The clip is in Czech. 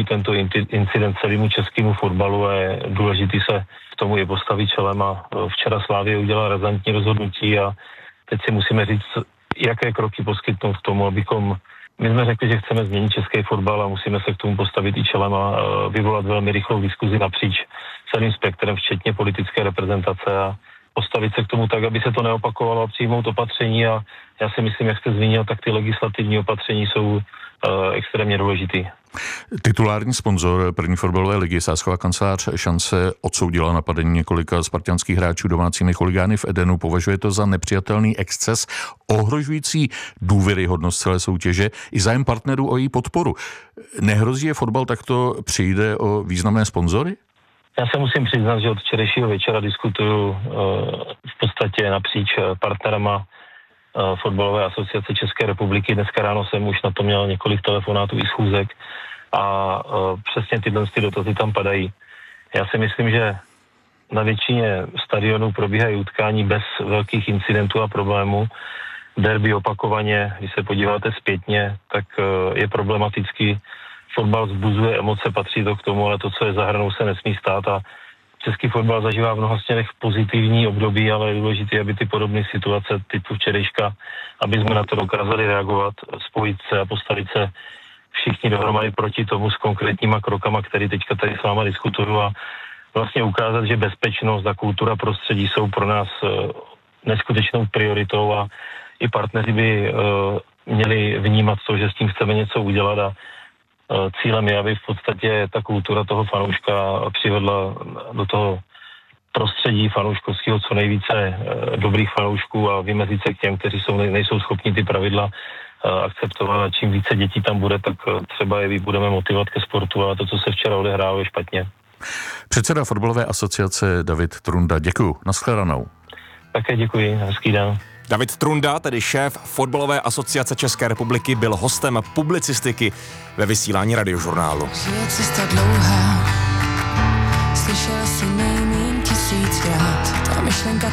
tento incident celému českému fotbalu a je důležitý se k tomu i postavit čelem a včera Slavia udělala razantní rozhodnutí a teď si musíme říct, jaké kroky poskytnout k tomu, abychom my jsme řekli, že chceme změnit český fotbal a musíme se k tomu postavit i čelem a vyvolat velmi rychlou diskuzi napříč celým spektrem, včetně politické reprezentace a postavit se k tomu tak, aby se to neopakovalo a přijmout opatření a já si myslím, jak jste zmínil, tak ty legislativní opatření jsou extrémně důležitý. Titulární sponzor první fotbalové ligy, sázková kancelář Šance, odsoudila napadení několika spartanských hráčů domácími chuligány v Edenu. Považuje to za nepřijatelný exces, ohrožující důvěryhodnost celé soutěže i zájem partnerů o její podporu. Nehrozí, že fotbal takto přijde o významné sponzory? Já se musím přiznat, že od včerejšího večera diskutuju v podstatě napříč partnerama Fotbalové asociace České republiky. Dneska ráno jsem už na to měl několik telefonátů i schůzek a přesně tyhle dotazy tam padají. Já si myslím, že na většině stadionů probíhají utkání bez velkých incidentů a problémů. Derby opakovaně, když se podíváte zpětně, tak je problematický. Fotbal vzbuzuje emoce, patří to k tomu, ale to, co je za hranou, se nesmí stát a český fotbal zažívá v mnoha směrech pozitivní období, ale je důležité, aby ty podobné situace typu včerejška, aby jsme na to dokázali reagovat, spojit se a postavit se všichni dohromady proti tomu s konkrétníma krokama, který teďka tady s váma diskutuju a vlastně ukázat, že bezpečnost a kultura prostředí jsou pro nás neskutečnou prioritou a i partneři by měli vnímat to, že s tím chceme něco udělat a cílem je, aby v podstatě ta kultura toho fanouška přivedla do toho prostředí fanouškovského co nejvíce dobrých fanoušků a vymezit se k těm, kteří nejsou schopni ty pravidla akceptovat a čím více dětí tam bude, tak třeba je budeme motivovat ke sportu a to, co se včera odehrálo, je špatně. Předseda Fotbalové asociace David Trunda, děkuju. Nashledanou. Také děkuji, hezký den. David Trunda, tedy šéf Fotbalové asociace České republiky, byl hostem publicistiky ve vysílání Radiožurnálu. Je cesta dlouhá, slyšela si nejmíň 1000krát, ta myšlenka